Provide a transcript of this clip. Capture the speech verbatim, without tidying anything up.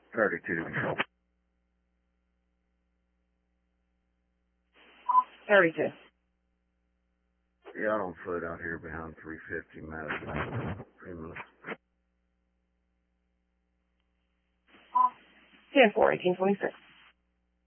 thirty-two to control. thirty-two. Yeah, out on foot out here behind three fifty Madison. Three minutes. ten four, eighteen twenty-six.